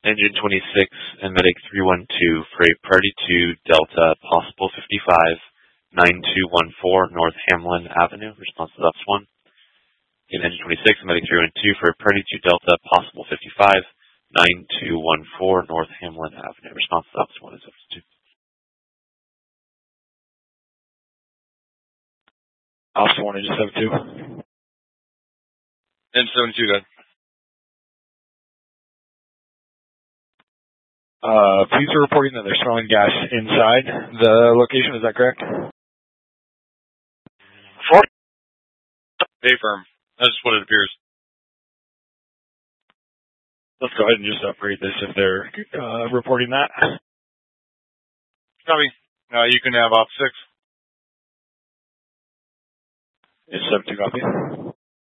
Engine 26 and Medic 312 for a Party 2 Delta, possible 55, 9214 North Hamlin Avenue. Response to Ops 1. In Engine 26 and Medic 312 for a Party 2 Delta, possible 55, 9214 North Hamlin Avenue. Response to Ops 1 is Ops 2. Ops 1 is 72. Engine 72, good. Police are reporting that they're smelling gas inside the location. Is that correct? Stay firm. That's what it appears. Let's go ahead and just upgrade this if they're reporting that. Copy. You can have Op 6. Is 72 copy?